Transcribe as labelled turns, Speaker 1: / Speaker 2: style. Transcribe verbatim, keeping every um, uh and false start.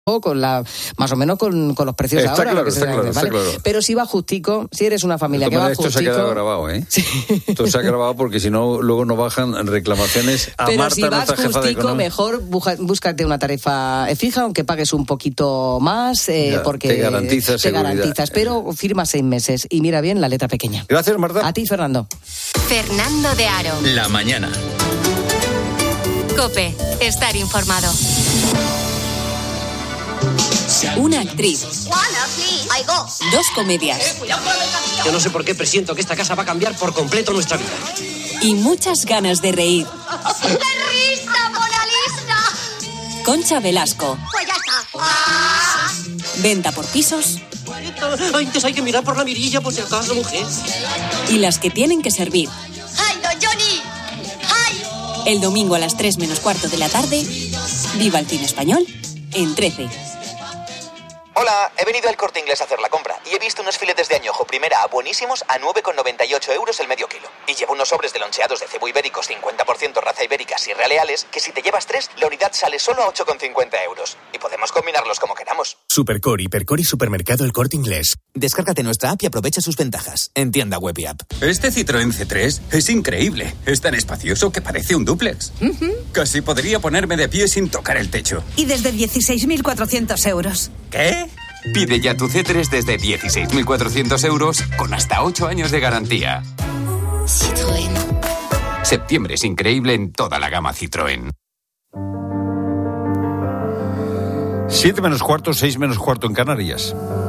Speaker 1: con la más o menos con, con los precios
Speaker 2: está
Speaker 1: ahora.
Speaker 2: Claro,
Speaker 1: que se
Speaker 2: está
Speaker 1: sabe,
Speaker 2: claro,
Speaker 1: ¿vale?
Speaker 2: está claro.
Speaker 1: Pero si va justico, si eres una familia que va
Speaker 2: esto
Speaker 1: justico...
Speaker 2: Esto se ha quedado grabado, ¿eh? Sí. Esto se ha grabado porque si no, luego no bajan reclamaciones a
Speaker 1: Pero
Speaker 2: Marta,
Speaker 1: si vas
Speaker 2: nuestra jefa de
Speaker 1: justico,
Speaker 2: economía.
Speaker 1: mejor buja, búscate una tarifa fija, aunque pagues un poquito más, eh,
Speaker 2: ya,
Speaker 1: porque
Speaker 2: te garantiza
Speaker 1: te
Speaker 2: seguridad.
Speaker 1: garantizas, pero firma seis meses y mira bien la letra pequeña.
Speaker 2: Gracias, Marta.
Speaker 1: A ti, Fernando.
Speaker 3: Fernando de Aro.
Speaker 4: La mañana.
Speaker 3: COPE. Estar informado.
Speaker 5: Una actriz. Dos comedias.
Speaker 6: Yo no sé por qué presiento que esta casa va a cambiar por completo nuestra vida.
Speaker 5: Y muchas ganas de reír.
Speaker 7: ¡Qué risa, Mona Lisa!
Speaker 5: Concha Velasco.
Speaker 7: Pues ya está. ¡Ah!
Speaker 5: Venta por pisos.
Speaker 6: Antes hay que mirar por la mirilla por si acaso, mujer.
Speaker 5: Y las que tienen que servir.
Speaker 7: ¡Ay, don Johnny! ¡Ay!
Speaker 5: El domingo a las tres menos cuarto de la tarde. Viva el cine español en trece.
Speaker 8: Hola, he venido al Corte Inglés a hacer la compra y he visto unos filetes de añojo primera A buenísimos a nueve con noventa y ocho euros el medio kilo. Y llevo unos sobres de loncheados de cebo ibéricos cincuenta por ciento raza ibérica Sierra Leales que si te llevas tres, la unidad sale solo a ocho con cincuenta euros. Y podemos combinarlos como queramos.
Speaker 9: Supercore, Hipercore y Supermercado El Corte Inglés.
Speaker 10: Descárgate nuestra app y aprovecha sus ventajas. En tienda web y app.
Speaker 4: Este Citroën C tres es increíble. Es tan espacioso que parece un dúplex. Uh-huh. Casi podría ponerme de pie sin tocar el techo.
Speaker 11: Y desde dieciséis mil cuatrocientos euros.
Speaker 4: ¿Qué? Pide ya tu C tres desde dieciséis mil cuatrocientos euros con hasta ocho años de garantía. Citroën. Septiembre es increíble en toda la gama Citroën.
Speaker 2: Siete menos cuarto, seis menos cuarto en Canarias.